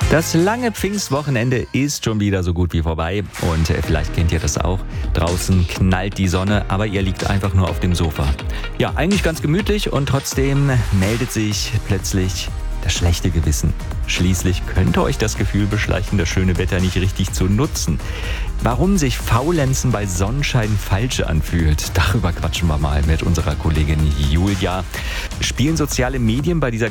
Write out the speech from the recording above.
Das lange Pfingstwochenende ist schon wieder so gut wie vorbei und vielleicht kennt ihr das auch. Draußen knallt die Sonne, aber ihr liegt einfach nur auf dem Sofa. Ja, eigentlich ganz gemütlich und trotzdem meldet sich plötzlich das schlechte Gewissen. Schließlich könnte euch das Gefühl beschleichen, das schöne Wetter nicht richtig zu nutzen. Warum sich Faulenzen bei Sonnenschein falsch anfühlt, darüber quatschen wir mal mit unserer Kollegin Julia. Spielen soziale Medien bei dieser